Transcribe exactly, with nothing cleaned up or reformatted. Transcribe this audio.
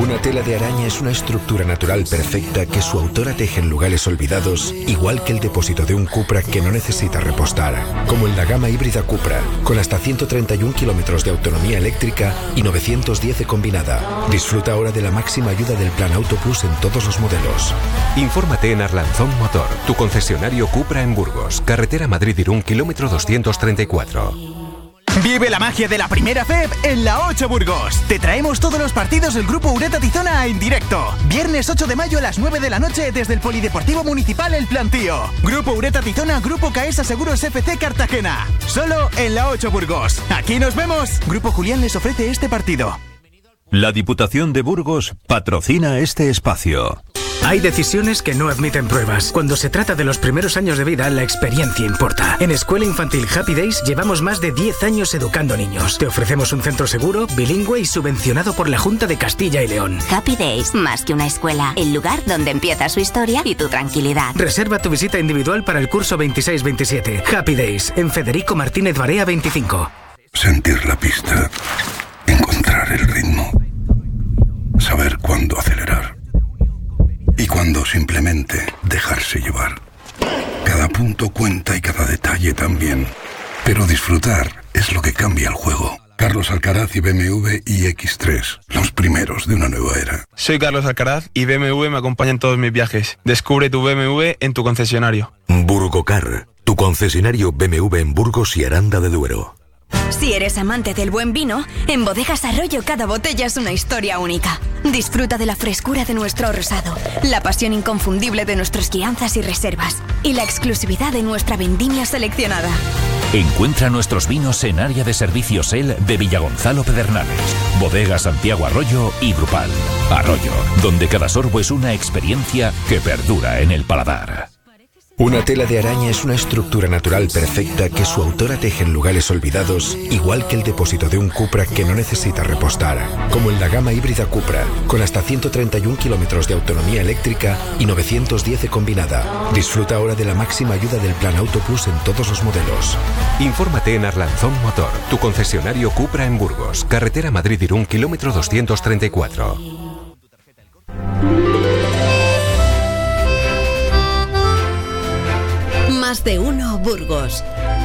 Una tela de araña es una estructura natural perfecta que su autora teje en lugares olvidados, igual que el depósito de un Cupra que no necesita repostar. Como en la gama híbrida Cupra, con hasta ciento treinta y un kilómetros de autonomía eléctrica y novecientos diez de combinada. Disfruta ahora de la máxima ayuda del Plan Auto Plus en todos los modelos. Infórmate en Arlanzón Motor, tu concesionario Cupra en Burgos, carretera Madrid-Irún, kilómetro doscientos treinta y cuatro. Vive la magia de la primera F E B en la ocho Burgos. Te traemos todos los partidos del Grupo Ureta Tizona en directo. Viernes ocho de mayo a las nueve de la noche desde el Polideportivo Municipal El Plantío. Grupo Ureta Tizona, Grupo Caesa Seguros F C Cartagena. Solo en la ocho Burgos. Aquí nos vemos. Grupo Julián les ofrece este partido. La Diputación de Burgos patrocina este espacio. Hay decisiones que no admiten pruebas. Cuando se trata de los primeros años de vida, la experiencia importa. En Escuela Infantil Happy Days llevamos más de diez años educando niños. Te ofrecemos un centro seguro, bilingüe y subvencionado por la Junta de Castilla y León. Happy Days, más que una escuela, el lugar donde empieza su historia y tu tranquilidad. Reserva tu visita individual para el curso veintiséis veintisiete. Happy Days, en Federico Martínez Barea veinticinco. Sentir la pista, encontrar el ritmo, saber cuándo acelerar. Y cuando simplemente dejarse llevar. Cada punto cuenta y cada detalle también. Pero disfrutar es lo que cambia el juego. Carlos Alcaraz y B M W i X tres, los primeros de una nueva era. Soy Carlos Alcaraz y B M W me acompaña en todos mis viajes. Descubre tu B M W en tu concesionario. Burgocar, tu concesionario B M W en Burgos y Aranda de Duero. Si eres amante del buen vino, en Bodegas Arroyo cada botella es una historia única. Disfruta de la frescura de nuestro rosado, la pasión inconfundible de nuestras crianzas y reservas y la exclusividad de nuestra vendimia seleccionada. Encuentra nuestros vinos en área de servicios E L de Villagonzalo Pedernales, Bodega Santiago Arroyo y Grupal. Arroyo, donde cada sorbo es una experiencia que perdura en el paladar. Una tela de araña es una estructura natural perfecta que su autora teje en lugares olvidados, igual que el depósito de un Cupra que no necesita repostar. Como en la gama híbrida Cupra, con hasta ciento treinta y un kilómetros de autonomía eléctrica y novecientos diez de combinada. Disfruta ahora de la máxima ayuda del Plan Auto Plus en todos los modelos. Infórmate en Arlanzón Motor, tu concesionario Cupra en Burgos, carretera Madrid-Irún, kilómetro doscientos treinta y cuatro. Más de uno Burgos.